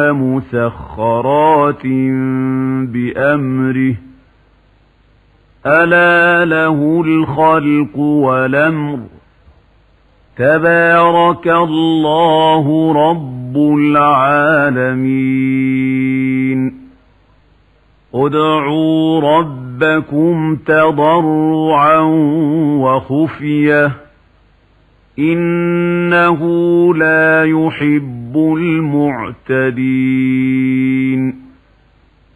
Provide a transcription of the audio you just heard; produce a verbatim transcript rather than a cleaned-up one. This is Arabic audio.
مسخرات بأمره ألا له الخلق والأمر تبارك الله رب العالمين ادعوا ربكم تضرعا وخفية إنه لا يحب المعتدين